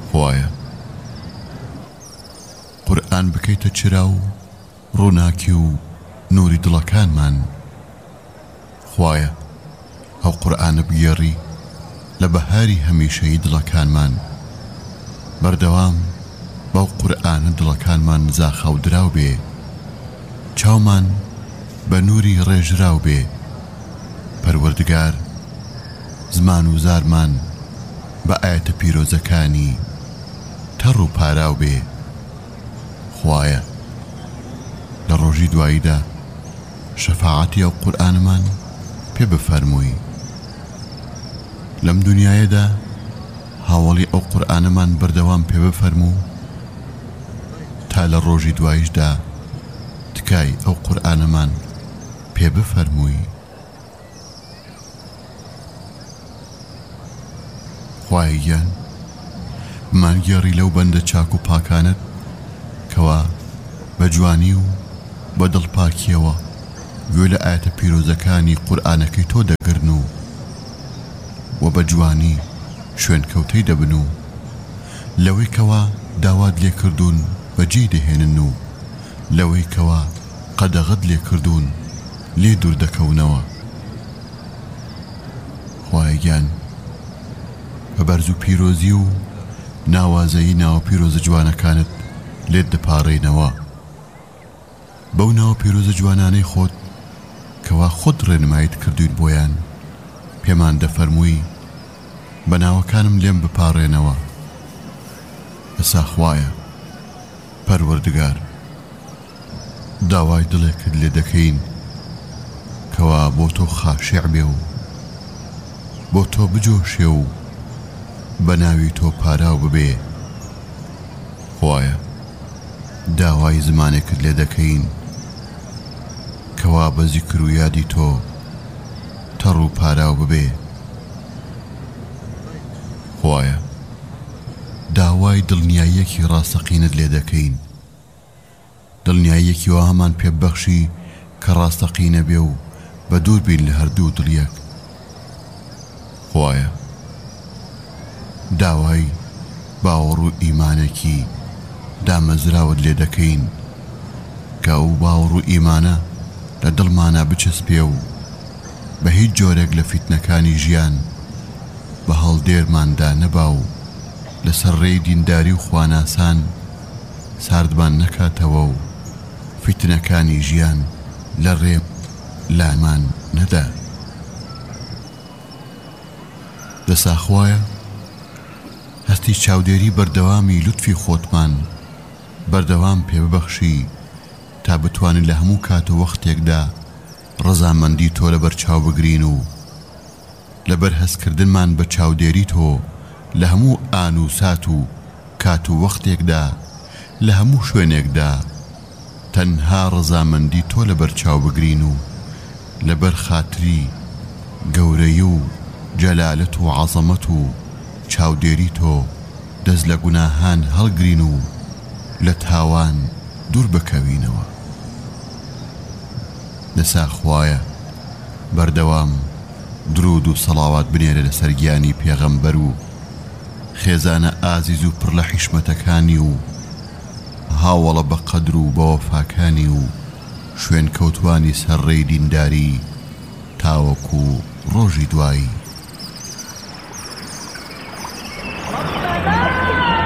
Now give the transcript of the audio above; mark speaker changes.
Speaker 1: خوایە قورئان بکەیتە چرا و ڕووناکی و نوری دڵەکانمان. خوایە ئەو قورئانە بگێڕی لە بەهاری هەمیشەیی دڵەکانمان. بەردەوام بەو قورئانە دڵەکانمان زاخەو دراو بێ، چاومان بە نوری ڕێژراو بێ. پەروەردگار زمان و زارمان بە ئاەتە پیرۆزەکانی تەڕ و پاراو بێ. خوایە لە ڕۆژی دواییدا شەفاعەتی ئەو قورئانمان پێ بفەرمووی. لەم دنیایەدا هاوڵی ئەو قورئانمان بەردەوام پێ بفەرموو تا لە ڕۆژی دواییشدا تکای ئەو قورئانمان پێ بفەرمووی. خوای گیان مانگێڕی لەو بەندە چاک و پاکانت کەوا بە جوانی و بە دڵپاکیەوە گوێ لە ئاەتە پیرۆزەکانی قورئانەکەی تۆ دەگرن و بە جوانی شوێن کەوتەی دەبن و لەوەی کەوا داوات لێ کردوون بەجێ دەهێنن و لەوەی کەوا قەدەغەت لێ کردوون لێ دوور دەکەونەوە. خوای گیان بە بەرز و پیرۆزی و ناوازەیی ناوە پیرۆزە جوانەکانت لێت دەپاڕێنەوە. بەو ناوە پیرۆزە جوانانەی خۆت کەوا خۆت ڕێنمایت کردوین بۆیان پێمان دەفەرمووی بە ناوەکانم لێم بپاڕێنەوە. ئەسا خوایە پەروەردگار داوای دڵێکت لێ دەکەین کەوا بۆ تۆ خاشع بێ و بۆ تۆ بجۆشێ و بە ناوی تۆ پاراو ببێ. خوایە داوای زمانێکت لێ دەکەین کەوا بە زیکر و یادی تۆ تەڕ و پاراو ببێ. خوایە داوای دڵنیاییەکی ڕاستەقینت لێ دەکەین، دڵنیاییەکی وا هەمان پێبەخشی کە ڕاستەقینە بێ و بە دوور بین لە هەردوو دڵیەک. خوایە داوای باوەڕ و ئیمانێکی دامەزراوت لێ دەکەین کە ئەو باوەڕ و ئیمانە لە دڵمانە بچەسپێ و بە هیچ جۆرێک لە فیتنەکانی ژیان بە هەڵدێرماندا نەبا و لەسەر ڕێی دینداری و خواناسان ساردمان نەکاتەوە و فیتنەکانی ژیان لە ڕێ لامان نەدا. دەسا خوایە هەستی چاودێری بەردەوامی لوتفی خۆتمان بەردەوام پێ ببەخشی تا بتوانین لە هەموو کات و وەختێکدا ڕەزامەندی تۆ لەبەر چاو بگرین و لەبەر هەستکردنمان بە چاودێری تۆ لە هەموو ئان و سات و کات و وەختێکدا لە هەموو شوێنێکدا تەنها ڕەزامەندی تۆ لەبەر چاو بگرین و لەبەر خاتری گەورەی و جەلالەت و عەزەمەت و چاودێری تۆ دەست لە گوناهان هەڵگرین و لە تاوان دوور بکەوینەوە. دەسا خوایە بەردەوام درود و سەڵاوات بنێرە لەسەر گیانی پێغەمبەر و خێزانە ئازیز و پڕ لە حیشمەتەکانی و هاوڵە بە قەدر و بە وەفاکانی و شوێن کەوتوانی سەرڕێی دینداری تاوەکو ڕۆژی دوایی.